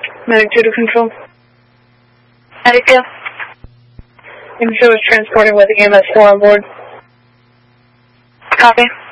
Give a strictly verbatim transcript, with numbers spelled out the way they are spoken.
Medic two to control. Medic two. Info is transported with E M S four on board. Copy.